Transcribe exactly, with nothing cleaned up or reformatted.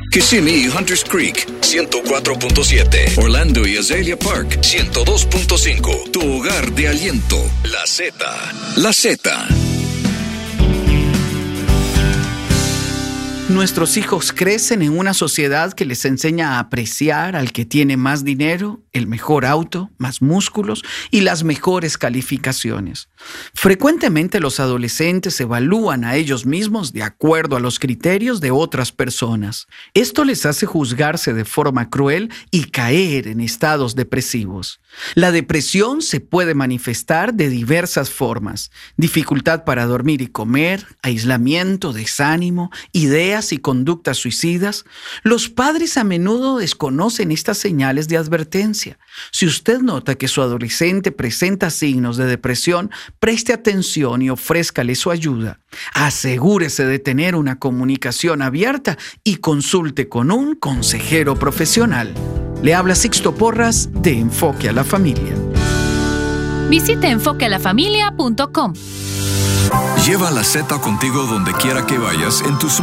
Kissimmee y Hunters Creek, ciento cuatro punto siete. Orlando y Azalea Park, ciento dos punto cinco. Tu hogar de aliento. La Z. La Z. Nuestros hijos crecen en una sociedad que les enseña a apreciar al que tiene más dinero, el mejor auto, más músculos y las mejores calificaciones. Frecuentemente los adolescentes evalúan a ellos mismos de acuerdo a los criterios de otras personas. Esto les hace juzgarse de forma cruel y caer en estados depresivos. La depresión se puede manifestar de diversas formas: dificultad para dormir y comer, aislamiento, desánimo, ideas y conductas suicidas. Los padres a menudo desconocen estas señales de advertencia. Si usted nota que su adolescente presenta signos de depresión, preste atención y ofrézcale su ayuda. Asegúrese de tener una comunicación abierta y consulte con un consejero profesional. Le habla Sixto Porras de Enfoque a la Familia. Visite enfoque a la familia punto com. Lleva la Z contigo donde quiera que vayas en tus